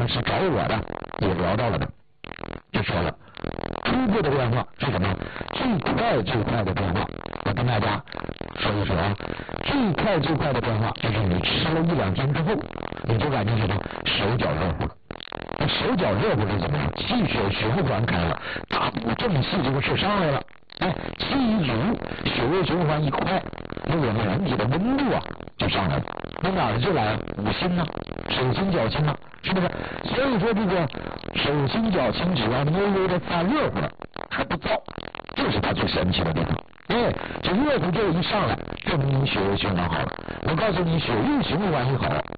是找我的，也聊到了的，就说了初步的变化是什么？最快的变化，我跟大家说一说啊。最快的变化就是你吃了1-2天之后，你就感觉什么？手脚热乎了。手脚热乎是怎么样？气血循环开了，大补正气这个事上来了。气一足，血液循环一快，那我们人体的温度啊就上来了。那哪儿就来了？五心呢，手心脚心呢，是不是？所以说这个手心脚心只要微微的发热乎了，还不燥，这是它最神奇的地方。这热乎劲一上来，证明你血液循环好了。我告诉你，血液循环一好，